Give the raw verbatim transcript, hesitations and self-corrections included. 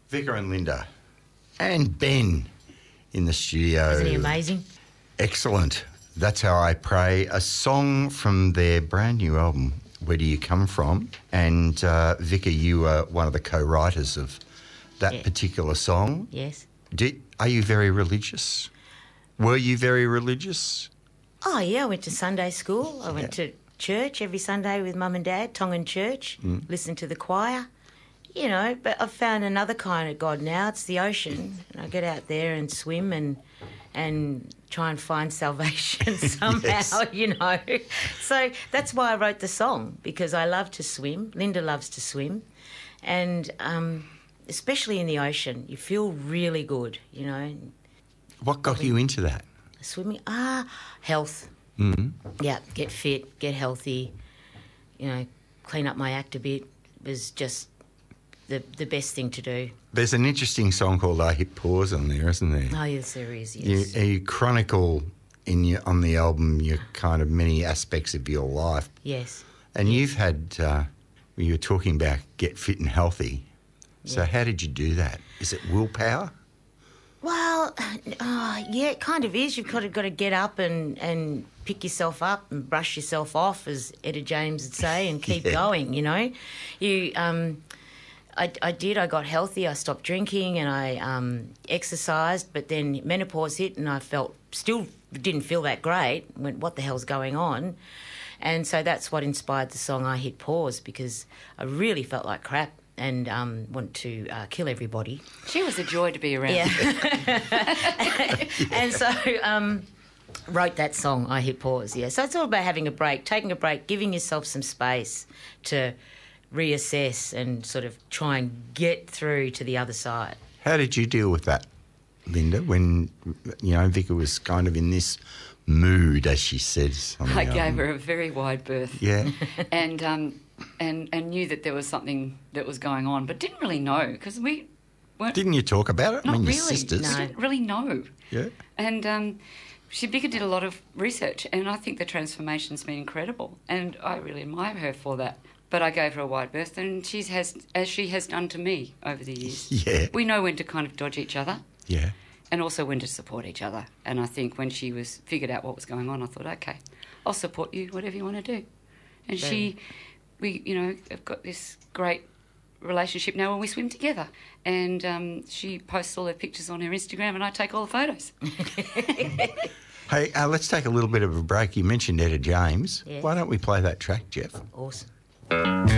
Vicar and Linda and Ben in the studio. Isn't he amazing? Excellent. That's How I Pray, a song from their brand new album, Where Do You Come From? And uh, Vicar, you were one of the co-writers of that Yeah. particular song. Yes. Did, are you very religious? Were you very religious? Oh, yeah, I went to Sunday school. I went Yeah. to church every Sunday with Mum and Dad, Tongan Church, mm. listened to the choir. You know, but I've found another kind of God now. It's the ocean. And I get out there and swim and and try and find salvation somehow, Yes. you know. So that's why I wrote the song, because I love to swim. Linda loves to swim. And um, especially in the ocean, you feel really good, you know. What got you into that? Swimming, ah, health. Mm-hmm. Yeah, get fit, get healthy, you know, clean up my act a bit was just the the best thing to do. There's an interesting song called I Hit Pause on there, isn't there? Oh, yes, there is, yes. You, you chronicle in your, on the album your kind of many aspects of your life. Yes. And yes. you've had, uh, you were talking about get fit and healthy. So Yes. how did you do that? Is it willpower? Well, uh, yeah, it kind of is. You've kind of got to get up and, and pick yourself up and brush yourself off, as Etta James would say, and keep Yeah. going, you know. You, um, I, I did. I got healthy. I stopped drinking and I um, exercised, but then menopause hit and I felt, still didn't feel that great. Went, what the hell's going on? And so that's what inspired the song I Hit Pause, because I really felt like crap and um, want to uh, kill everybody. She was a joy to be around. Yeah. And so um, wrote that song, I Hit Pause, yeah. So it's all about having a break, taking a break, giving yourself some space to reassess and sort of try and get through to the other side. How did you deal with that, Linda, when, you know, Vicar was kind of in this mood, as she says? On the I gave album? her a very wide berth. Yeah. and um, and and knew that there was something that was going on, but didn't really know because we weren't. Didn't you talk about it? Not I mean, really. your sisters. We didn't really know. Yeah. And um, she Vicar did a lot of research, and I think the transformation's been incredible, and I really admire her for that. But I gave her a wide berth, and she has, as she has done to me over the years. Yeah. We know when to kind of dodge each other. Yeah. And also when to support each other. And I think when she was figured out what was going on, I thought, okay, I'll support you, whatever you want to do. And Right. she, we, you know, have got this great relationship now when we swim together. And um, she posts all her pictures on her Instagram, and I take all the photos. Hey, uh, let's take a little bit of a break. You mentioned Etta James. Yeah. Why don't we play that track, Jeff? Awesome.